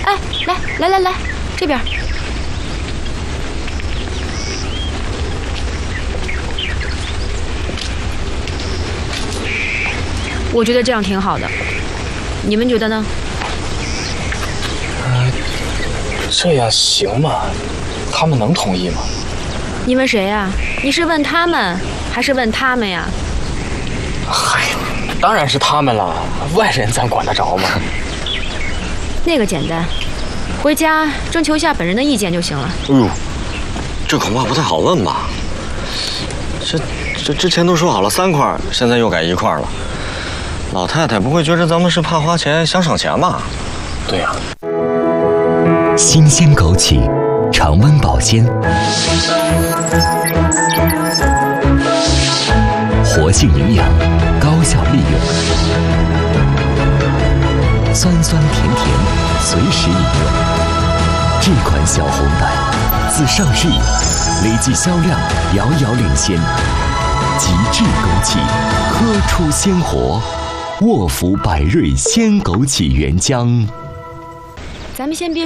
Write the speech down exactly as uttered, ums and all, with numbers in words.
哎，来来来来，这边。我觉得这样挺好的，你们觉得呢？ 呃，这样行吗？他们能同意吗？ 你问谁呀？你是问他们，还是问他们呀？ 嗨，当然是他们了，外人咱管得着吗？ 那个简单，回家征求一下本人的意见就行了。 哎呦，这恐怕不太好问吧？这这之前都说好了三块，现在又改一块了。老太太不会觉得咱们是怕花钱想省钱吧？ 对呀、 啊。新鲜枸杞，常温保鲜，活性营养，高效利用，酸酸甜甜，随时饮用。这款小红袋自上市以来，累计销量遥遥领先。极致枸杞，喝出鲜活。沃福百瑞鲜枸杞原浆。 咱们先别